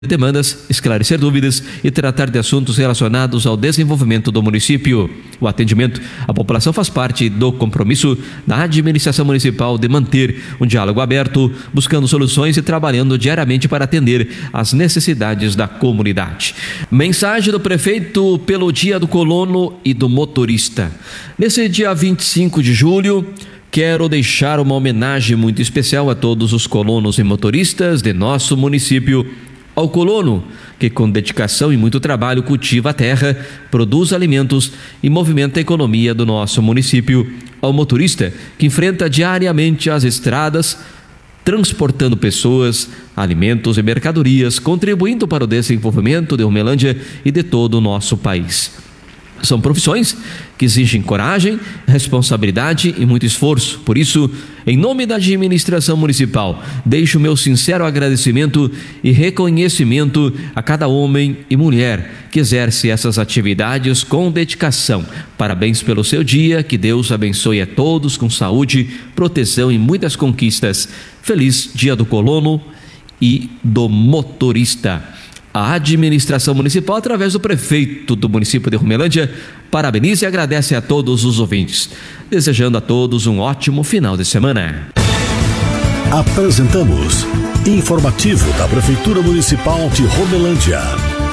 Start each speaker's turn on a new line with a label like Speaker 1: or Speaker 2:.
Speaker 1: demandas, esclarecer dúvidas e tratar de assuntos relacionados ao desenvolvimento do município. O atendimento à população faz parte do compromisso da administração municipal de manter um diálogo aberto, buscando soluções e trabalhando diariamente para atender às necessidades da comunidade. Mensagem do prefeito pelo Dia do Colono e do Motorista. Nesse dia 25 de julho, quero deixar uma homenagem muito especial a todos os colonos e motoristas de nosso município. Ao colono, que com dedicação e muito trabalho cultiva a terra, produz alimentos e movimenta a economia do nosso município. Ao motorista, que enfrenta diariamente as estradas, transportando pessoas, alimentos e mercadorias, contribuindo para o desenvolvimento de Romelândia e de todo o nosso país. São profissões que exigem coragem, responsabilidade e muito esforço. Por isso, em nome da administração municipal, deixo meu sincero agradecimento e reconhecimento a cada homem e mulher que exerce essas atividades com dedicação. Parabéns pelo seu dia, que Deus abençoe a todos com saúde, proteção e muitas conquistas. Feliz Dia do Colono e do Motorista. A administração municipal, através do prefeito do município de Romelândia, parabeniza e agradece a todos os ouvintes, desejando a todos um ótimo final de semana.
Speaker 2: Apresentamos Informativo da Prefeitura Municipal de Romelândia.